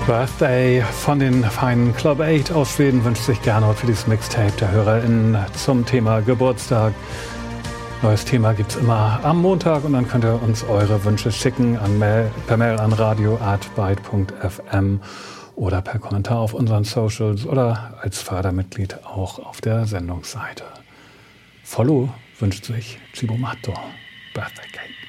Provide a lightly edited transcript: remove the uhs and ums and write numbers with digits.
Birthday von den feinen Club 8 aus Schweden wünscht sich Gernot für dieses Mixtape der HörerInnen zum Thema Geburtstag. Neues Thema gibt es immer am Montag und dann könnt ihr uns eure Wünsche schicken per Mail an radio@byte.fm oder per Kommentar auf unseren Socials oder als Fördermitglied auch auf der Sendungsseite. Follow wünscht sich Cibo Matto. Birthday Cake.